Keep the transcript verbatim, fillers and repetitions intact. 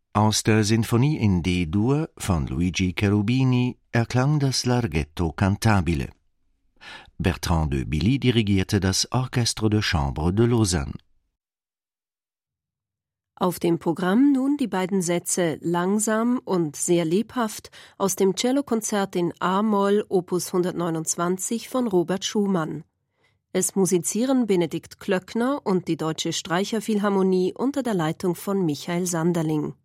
Aus der Sinfonie in D-Dur von Luigi Cherubini erklang das Larghetto Cantabile. Bertrand de Billy dirigierte das Orchestre de Chambre de Lausanne. Auf dem Programm nun die beiden Sätze Langsam und sehr lebhaft aus dem Cellokonzert in A-Moll Opus hundertneunundzwanzig von Robert Schumann. Es musizieren Benedikt Klöckner und die Deutsche Streicherphilharmonie unter der Leitung von Michael Sanderling.